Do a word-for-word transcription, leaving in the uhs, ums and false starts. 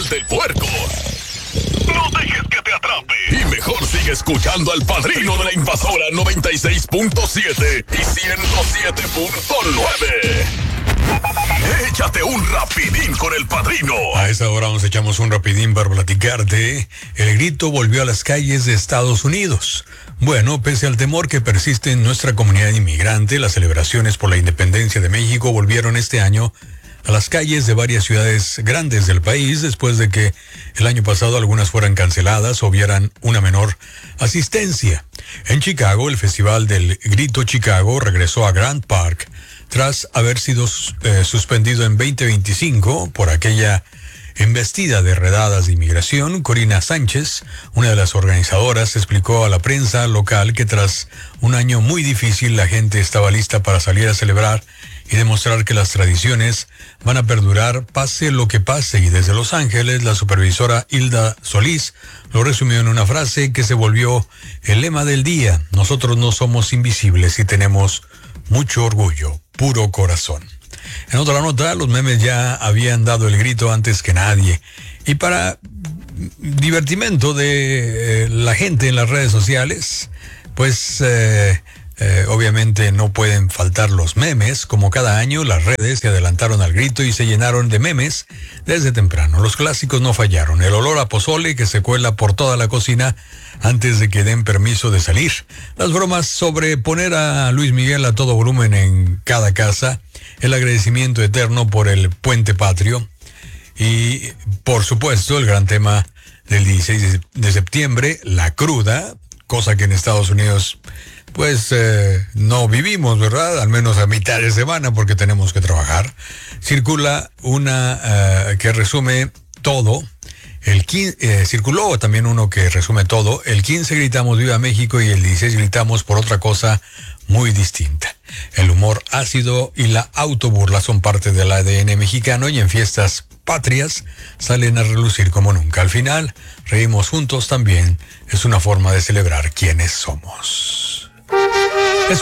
del puerco. No dejes que te atrape. Y mejor sigue escuchando al Padrino de la Invasora noventa y seis punto siete y ciento siete punto nueve. Échate un rapidín con el Padrino. A esta hora nos echamos un rapidín para platicarte. El grito volvió a las calles de Estados Unidos. Bueno, pese al temor que persiste en nuestra comunidad inmigrante, las celebraciones por la independencia de México volvieron este año a las calles de varias ciudades grandes del país después de que el año pasado algunas fueran canceladas o vieran una menor asistencia. En Chicago, el Festival del Grito Chicago regresó a Grant Park tras haber sido eh, suspendido en veinte veinticinco por aquella embestida de redadas de inmigración. Corina Sánchez, una de las organizadoras, explicó a la prensa local que tras un año muy difícil la gente estaba lista para salir a celebrar y demostrar que las tradiciones van a perdurar pase lo que pase. Y desde Los Ángeles, la supervisora Hilda Solís lo resumió en una frase que se volvió el lema del día: nosotros no somos invisibles y tenemos mucho orgullo, puro corazón. En otra nota, los memes ya habían dado el grito antes que nadie. Y para divertimento de eh, la gente en las redes sociales, pues eh, eh, obviamente no pueden faltar los memes. Como cada año, las redes se adelantaron al grito y se llenaron de memes desde temprano. Los clásicos no fallaron. El olor a pozole que se cuela por toda la cocina antes de que den permiso de salir. Las bromas sobre poner a Luis Miguel a todo volumen en cada casa. El agradecimiento eterno por el puente patrio. Y, por supuesto, el gran tema del dieciséis de septiembre, la cruda, cosa que en Estados Unidos, pues, eh, no vivimos, ¿verdad? Al menos a mitad de semana, porque tenemos que trabajar. Circula una uh, que resume todo. El quince, eh, circuló también uno que resume todo. El quince gritamos Viva México y el dieciséis gritamos por otra cosa muy distinta. El humor ácido y la autoburla son parte del A D N mexicano y en fiestas patrias salen a relucir como nunca. Al final, reímos juntos también. Es una forma de celebrar quiénes somos.